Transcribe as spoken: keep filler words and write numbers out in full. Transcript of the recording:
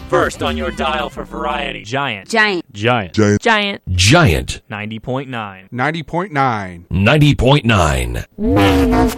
First on your dial for variety. Giant. Giant. Giant. Giant. Giant. Giant. ninety point nine. ninety point nine. ninety point nine. Man of